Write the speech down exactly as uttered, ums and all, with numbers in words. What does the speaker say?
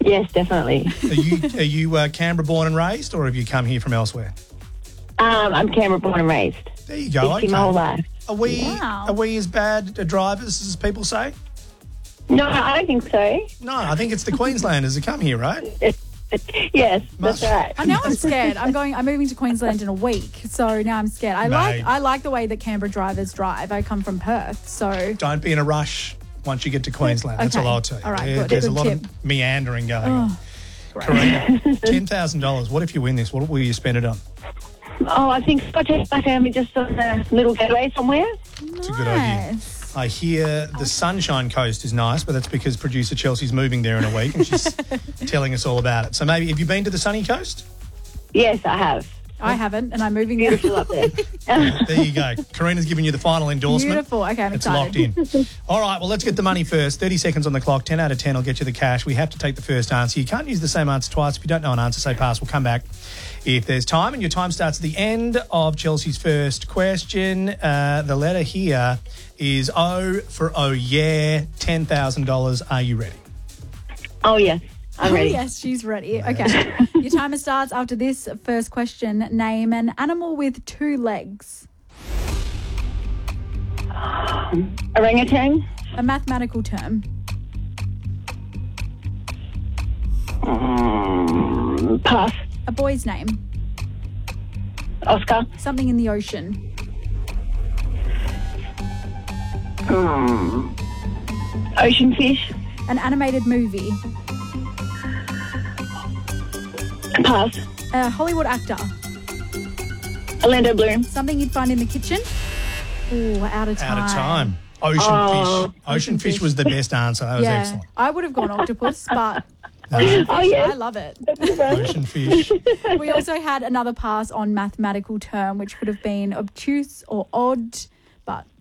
Yes, definitely. Are you are you uh, Canberra born and raised, or have you come here from elsewhere? Um, I'm Canberra born and raised. There you go. Lived here my whole life. Are we Wow. are we as bad at drivers as people say? No, I don't think so. No, I think it's the Queenslanders that come here, right? Yes, Must- that's right. Oh, now I'm scared. I'm going. I'm moving to Queensland in a week, so now I'm scared. I like. Mate. I like the way that Canberra drivers drive. I come from Perth, so Don't be in a rush once you get to Queensland. That's Okay. all I'll tell you. All right, There- good. There's Good a lot tip. of meandering going on. great. Karina, ten thousand dollars. What if you win this? What will you spend it on? Oh, I think I'll take my family just on a little getaway somewhere. It's a good idea. Nice. I hear the Sunshine Coast is nice, but that's because producer Chelsea's moving there in a week and she's telling us all about it. So maybe, have you been to the sunny coast? Yes, I have. I haven't, and I'm moving there. Beautiful up there. There you go. Karina's giving you the final endorsement. Beautiful. Okay, I'm It's excited. locked in. All right, well, let's get the money first. thirty seconds on the clock. ten out of ten will get you the cash. We have to take the first answer. You can't use the same answer twice. If you don't know an answer, say pass. We'll come back if there's time. And your time starts at the end of Chelsea's first question. Uh, the letter here is O for oh yeah, ten thousand dollars. Are you ready? Oh, yes. I'm Oh, ready. yes, she's ready. Okay. Your timer starts after this first question. Name an animal with two legs. Orangutan. A mathematical term. Um, pass. A boy's name. Oscar. Something in the ocean. Um, ocean fish. An animated movie. Pass. A Hollywood actor. Orlando Bloom. Something you'd find in the kitchen. Ooh, out of time. Out of time. Ocean Oh. fish. Ocean fish fish. was the best answer. That was Yeah, excellent. I would have gone octopus, but No, Oh, yes. I love it. ocean fish. We also had another pass on mathematical term, which would have been obtuse or odd, but